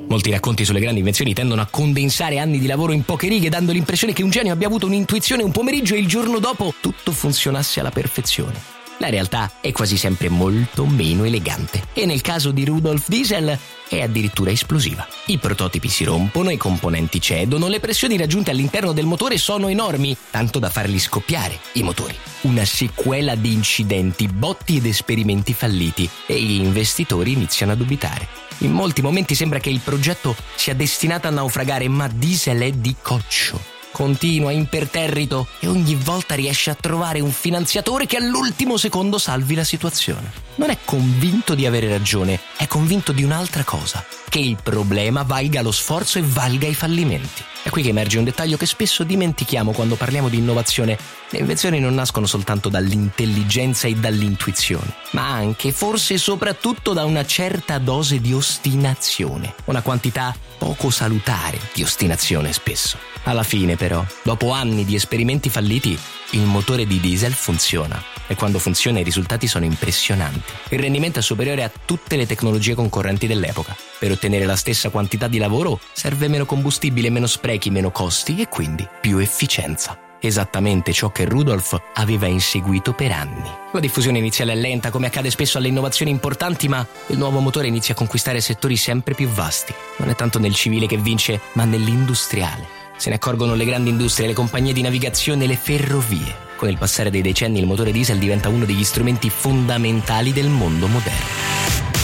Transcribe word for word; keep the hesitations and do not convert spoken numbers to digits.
Molti racconti sulle grandi invenzioni tendono a condensare anni di lavoro in poche righe, dando l'impressione che un genio abbia avuto un'intuizione un pomeriggio e il giorno dopo tutto funzionasse alla perfezione. La realtà è quasi sempre molto meno elegante e nel caso di Rudolf Diesel è addirittura esplosiva. I prototipi si rompono, i componenti cedono, le pressioni raggiunte all'interno del motore sono enormi, tanto da farli scoppiare i motori. Una sequela di incidenti, botti ed esperimenti falliti e gli investitori iniziano a dubitare. In molti momenti sembra che il progetto sia destinato a naufragare, ma Diesel è di coccio. Continua imperterrito e ogni volta riesce a trovare un finanziatore che all'ultimo secondo salvi la situazione. Non è convinto di avere ragione, è convinto di un'altra cosa, che il problema valga lo sforzo e valga i fallimenti. È qui che emerge un dettaglio che spesso dimentichiamo quando parliamo di innovazione. Le invenzioni non nascono soltanto dall'intelligenza e dall'intuizione, ma anche, forse soprattutto, da una certa dose di ostinazione, una quantità poco salutare di ostinazione spesso. Alla fine però, dopo anni di esperimenti falliti, il motore di diesel funziona e quando funziona i risultati sono impressionanti. Il rendimento è superiore a tutte le tecnologie concorrenti dell'epoca. Per ottenere la stessa quantità di lavoro serve meno combustibile, meno sprechi, meno costi e quindi più efficienza. Esattamente ciò che Rudolf aveva inseguito per anni. La diffusione iniziale è lenta, come accade spesso alle innovazioni importanti, ma il nuovo motore inizia a conquistare settori sempre più vasti. Non è tanto nel civile che vince, ma nell'industriale. Se ne accorgono le grandi industrie, le compagnie di navigazione e le ferrovie. Con il passare dei decenni il motore diesel diventa uno degli strumenti fondamentali del mondo moderno.